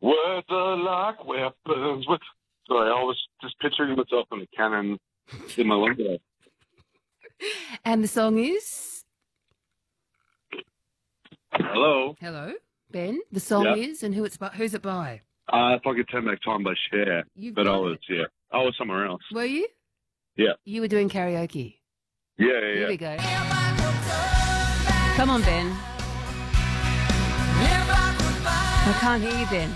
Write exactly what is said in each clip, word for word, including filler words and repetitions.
Words are like weapons. What- Sorry, I was just picturing myself in a cannon in my window. And the song is? Hello. Hello, Ben. The song Yeah. is, and who it's by, who's it by? Uh, if I could turn back time by Cher. You've But I got was, it. yeah. I was somewhere else. Were you? Yeah. You were doing karaoke. Yeah, yeah, Here yeah. we go. Come on, Ben. I can't hear you, Ben.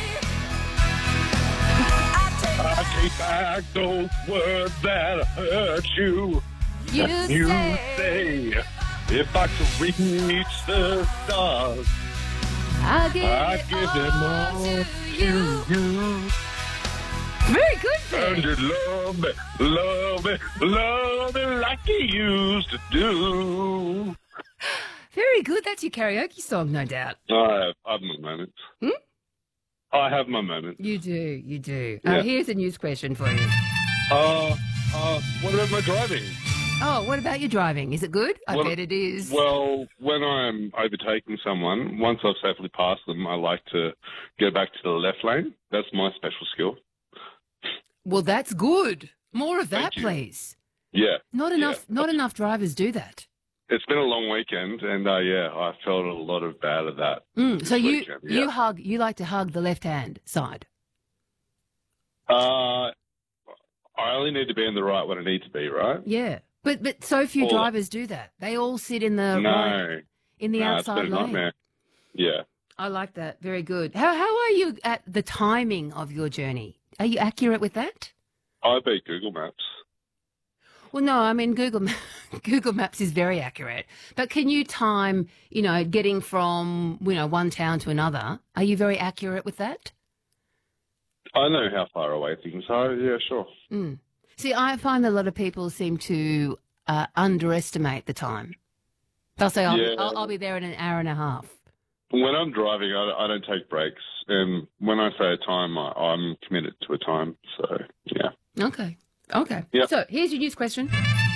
I take back those words that hurt you. You, You say, say, if I could reach the stars, I'll give, I'd it give all them all to to you. you. Very good, Ben. And you love me, love me, love me like you used to do. Very good. That's your karaoke song, no doubt. I have, I have my moments. Hmm? I have my moments. You do, you do. Yeah. Uh, here's a news question for you. Uh, uh, what about my driving? Oh, what about your driving? Is it good? I What- bet it is. Well, when I'm overtaking someone, once I've safely passed them, I like to go back to the left lane. That's my special skill. Well, that's good. More of that, Thank you. please. Yeah. Not Yeah. enough. Not enough drivers do that. It's been a long weekend, and uh, yeah, I felt a lot of bad at that. Mm, so this you weekend, you yeah. hug. You like to hug the left hand side. Uh, I only need to be in the right when I need to be, right? Yeah, but but so few All- drivers do that. They all sit in the right, No, in the no, it's outside been a lane. nightmare. Yeah. I like that. Very good. How how are you at the timing of your journey? Are you accurate with that? I beat Google Maps. Well, no, I mean Google Ma- Google Maps is very accurate. But can you time, you know, getting from you know one town to another? Are you very accurate with that? I know how far away things are. Yeah, sure. Mm. See, I find a lot of people seem to uh, underestimate the time. They'll say, I'll, Yeah. I'll, "I'll be there in an hour and a half." When I'm driving, I, I don't take breaks, and when I say a time, I, I'm committed to a time. So yeah. Okay. Okay. Yep. So here's your news question.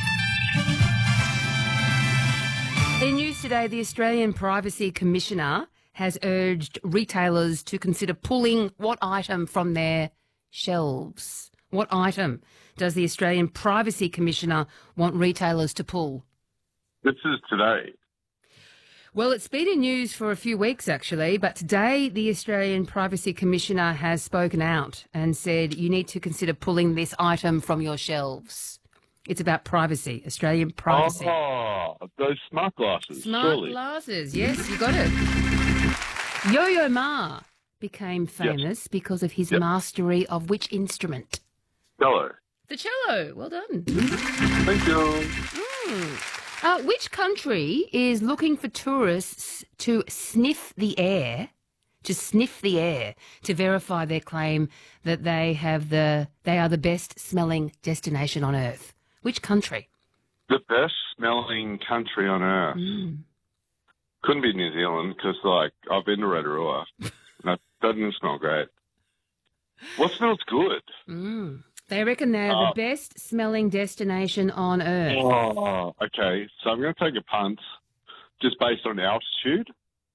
In news today, the Australian Privacy Commissioner has urged retailers to consider pulling what item from their shelves? What item does the Australian Privacy Commissioner want retailers to pull? This is today. Well, it's been in news for a few weeks, actually, but today the Australian Privacy Commissioner has spoken out and said you need to consider pulling this item from your shelves. It's about privacy, Australian privacy. Oh, those smart glasses. Smart surely. glasses, yes, you got it. Yo-Yo Ma became famous because of his Yep. mastery of which instrument? Hello. The cello. Well done. Thank you. Mm. Uh, which country is looking for tourists to sniff the air, to sniff the air, to verify their claim that they have the they are the best smelling destination on earth? Which country? The best smelling country on earth. Mm. Couldn't be New Zealand because, like, I've been to Rotorua. That doesn't smell great. What smells good? Mm. They reckon they're Uh, the best smelling destination on earth. Oh, okay. So I'm going to take a punt just based on altitude.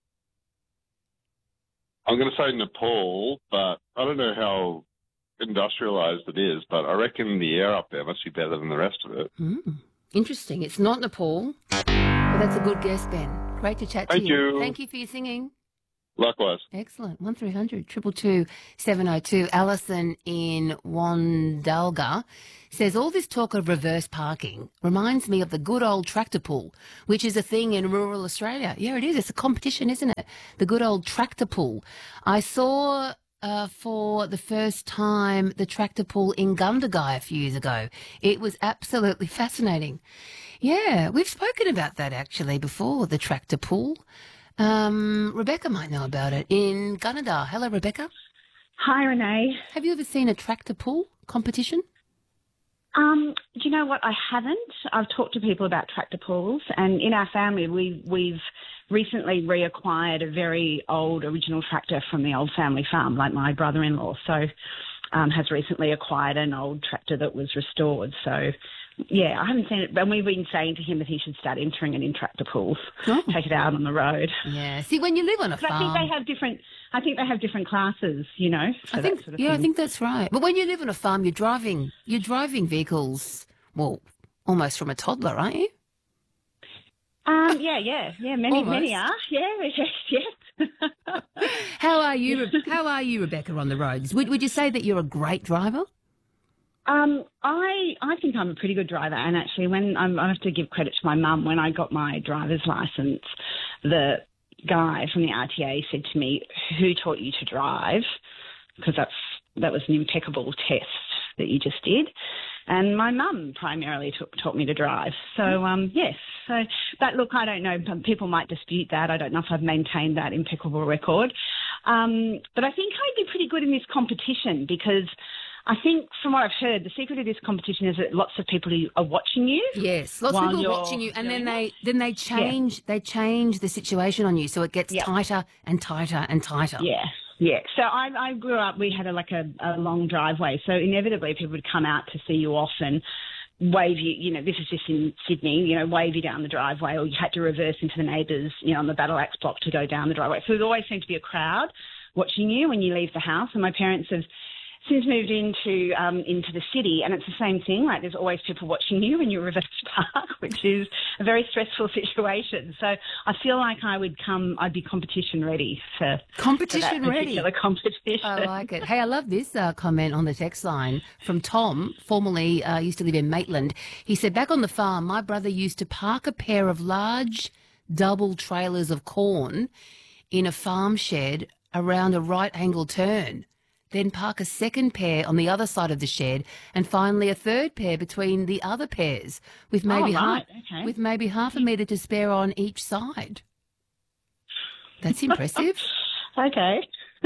I'm going to say Nepal, but I don't know how industrialized it is, but I reckon the air up there must be better than the rest of it. Mm. Interesting. It's not Nepal, but that's a good guess, Ben. Great to chat Thank to you. you. Thank you for your singing. Likewise. Excellent. one three hundred two two two seven oh two. Alison in Wandalga says, all this talk of reverse parking reminds me of the good old tractor pull, which is a thing in rural Australia. Yeah, it is. It's a competition, isn't it? The good old tractor pull. I saw uh, for the first time the tractor pull in Gundagai a few years ago. It was absolutely fascinating. Yeah, we've spoken about that actually before, the tractor pull. Um, Rebecca might know about it in Gunnedah. Hello, Rebecca. Hi, Renee. Have you ever seen a tractor pull competition? Um, do you know what? I haven't. I've talked to people about tractor pulls, and in our family, we, we've recently reacquired a very old original tractor from the old family farm, like my brother-in-law. So, um, has recently acquired an old tractor that was restored. So, Yeah, I haven't seen it, and we've been saying to him that he should start entering it in tractor pools, Oh. take it out on the road. Yeah. See, when you live on a But I farm, think they have different. I think they have different classes, you know. For I think, that sort of yeah, I thing. think that's right. But when you live on a farm, you're driving, you're driving vehicles, well, almost from a toddler, aren't you? Um, yeah, yeah, yeah. Many, Almost. many are. Yeah, yes, yes. How are you? Re- How are you, Rebecca, on the roads? Would Would you say that you're a great driver? Um, I I think I'm a pretty good driver, and actually, when I'm, I have to give credit to my mum. When I got my driver's license, the guy from the R T A said to me, "Who taught you to drive?" Because that's that was an impeccable test that you just did. And my mum primarily took, taught me to drive. So, um, yes. So, but look, I don't know. People might dispute that. I don't know if I've maintained that impeccable record. Um, but I think I'd be pretty good in this competition because I think from what I've heard, the secret of this competition is that lots of people are watching you. Yes, lots of While people you're watching you, and then doing they then they change they change the situation on you, so it gets Yep. tighter and tighter and tighter. Yeah. Yeah, so I, I grew up, we had a, like a, a long driveway, so inevitably people would come out to see you off and wave you, you know, this is just in Sydney, you know, wave you down the driveway, or you had to reverse into the neighbours, you know, on the Battle Axe block to go down the driveway. So there always seemed to be a crowd watching you when you leave the house, and my parents have since moved into um, into the city, and it's the same thing. Like there's always people watching you when you reverse park, which is a very stressful situation. So I feel like I would come, I'd be competition ready for Competition for that ready. particular competition. I like it. Hey, I love this uh, comment on the text line from Tom, formerly uh, used to live in Maitland. He said, back on the farm, my brother used to park a pair of large double trailers of corn in a farm shed around a right angle turn, then park a second pair on the other side of the shed, and finally a third pair between the other pairs, with maybe, Oh, half, right, okay. with maybe half a metre to spare on each side. That's impressive. Okay.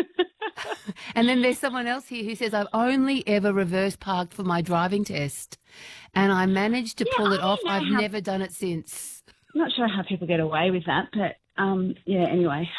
And then there's someone else here who says, I've only ever reverse parked for my driving test, and I managed to Yeah, pull it I off. don't know I've how- never done it since. I'm not sure how people get away with that, but um, yeah, anyway.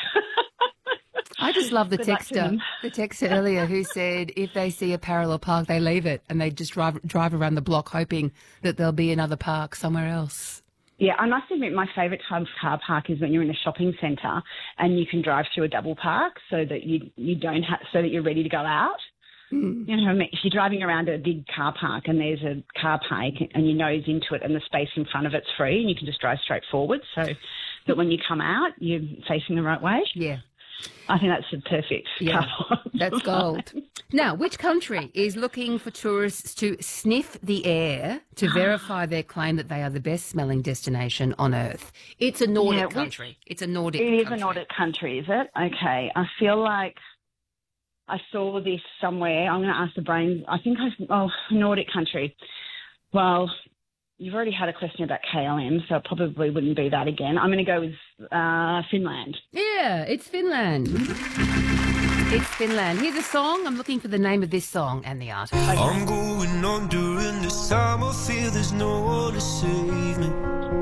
I just love the Good luck to texter, them. the texter earlier who said if they see a parallel park, they leave it and they just drive drive around the block hoping that there'll be another park somewhere else. Yeah, I must admit my favourite type of car park is when you're in a shopping centre and you can drive through a double park so that you you don't have so that you're ready to go out. Mm. You know, if you're driving around a big car park and there's a car park and you nose into it and the space in front of it's free and you can just drive straight forward so that when you come out you're facing the right way. Yeah, I think that's the perfect Yeah, car park. that's gold. Now, which country is looking for tourists to sniff the air to verify their claim that they are the best smelling destination on Earth? It's a Nordic Yeah, which- country. It's a Nordic It is country. a Nordic country, is it? Okay. I feel like I saw this somewhere. I'm going to ask the brain. I think I, oh, Nordic country. Well, you've already had a question about K L M, so it probably wouldn't be that again. I'm going to go with uh, Finland. Yeah, it's Finland. It's Finland. Here's a song. I'm looking for the name of this song and the artist. I'm going on during this time. I feel there's no one to save me.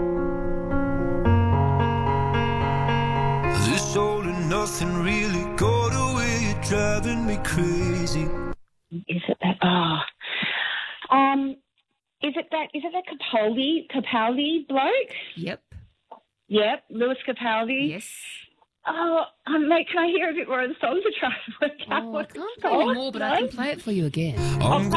This all and nothing really got away. You're driving me crazy. Is it that? Oh. Um, is it that? Is it that Capaldi, Capaldi bloke? Yep. Yep, Lewis Capaldi. Yes. Oh, um, mate, can I hear a bit more of the song to try to work out Oh, I what can't it's play called? any more, but I No? can play it for you again. I'm